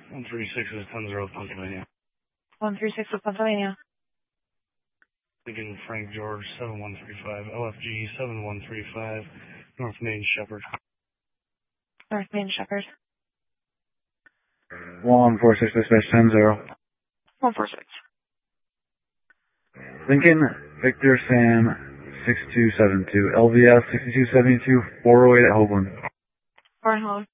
136 is 10-0 Pennsylvania. 136 is Pennsylvania. Lincoln Frank George 7135, LFG 7135, North Main Shepherd. North Main Shepherd. 146 dispatch 10-0. 146. Lincoln Victor Sam 6272, LVS 6272, 408 at Hoagland. 408.